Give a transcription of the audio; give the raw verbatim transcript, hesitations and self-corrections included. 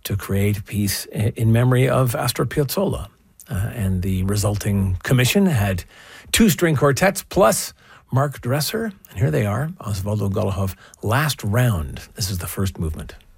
to create a piece in memory of Astor Piazzolla. Uh, and the resulting commission had two string quartets plus Mark Dresser. And here they are, Osvaldo Golijov, Last Round. This is the first movement.